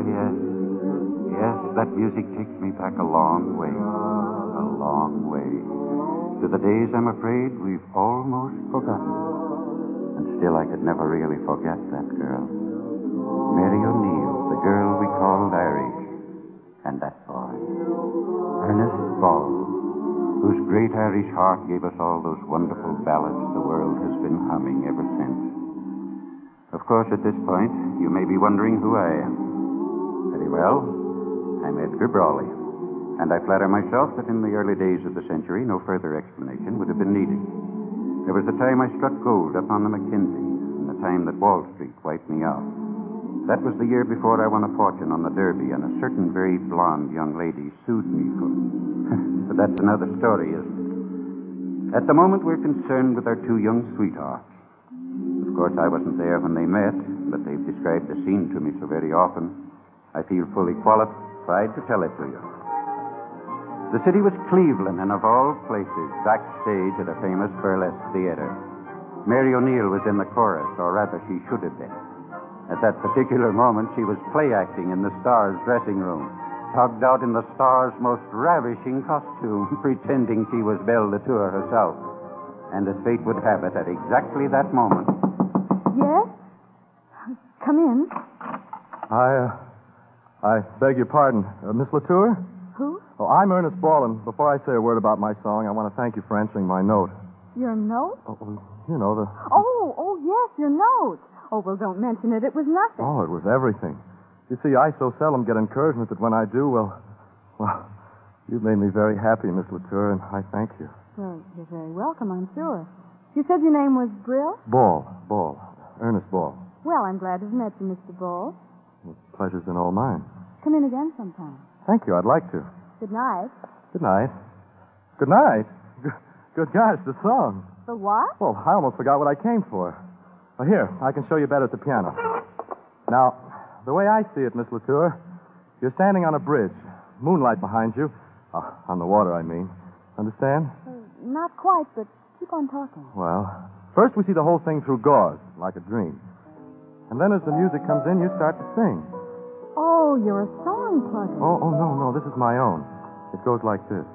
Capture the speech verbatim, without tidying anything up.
yes. Yes, that music takes me back a long way. A long way. To the days I'm afraid we've almost forgotten. And still I could never really forget that girl. Mary O'Neill, the girl we called Irish. And that boy, Ernest Ball, whose great Irish heart gave us all those wonderful ballads the world has been humming ever since. Of course, at this point, you may be wondering who I am. Very well, I'm Edgar Brawley, and I flatter myself that in the early days of the century, no further explanation would have been needed. There was the time I struck gold up on the Mackenzie, and the time that Wall Street wiped me out. That was the year before I won a fortune on the Derby, and a certain very blonde young lady sued me for it. But that's another story, isn't it? At the moment, we're concerned with our two young sweethearts. Of course, I wasn't there when they met, but they've described the scene to me so very often, I feel fully qualified to tell it to you. The city was Cleveland, and of all places, backstage at a famous burlesque theater. Mary O'Neill was in the chorus, or rather, she should have been. At that particular moment, she was play acting in the Stars' dressing room, tugged out in the Stars' most ravishing costume, pretending she was Belle de Tour herself. And as fate would have it, at exactly that moment... Yes? Come in. I, uh, I beg your pardon. Uh, Miss Latour? Who? Oh, I'm Ernest Ball, and before I say a word about my song, I want to thank you for answering my note. Your note? Oh, you know, the... Oh, oh, yes, your note. Oh, well, don't mention it. It was nothing. Oh, it was everything. You see, I so seldom get encouragement that when I do, well, well, you've made me very happy, Miss Latour, and I thank you. Well, you're very welcome, I'm sure. You said your name was Brill? Ball, Ball, Ernest Ball. Well, I'm glad to have met you, Mister Ball. The pleasure's been all mine. Come in again sometime. Thank you, I'd like to. Good night. Good night. Good night? Good, good gosh, the song. The what? Well, I almost forgot what I came for. Well, here, I can show you better at the piano. Now, the way I see it, Miss Latour, you're standing on a bridge, moonlight behind you. Uh, on the water, I mean. Understand? Uh, not quite, but keep on talking. Well, first we see the whole thing through gauze, like a dream. And then as the music comes in, you start to sing. Oh, you're a song plugger. Oh, oh, no, no, this is my own. It goes like this.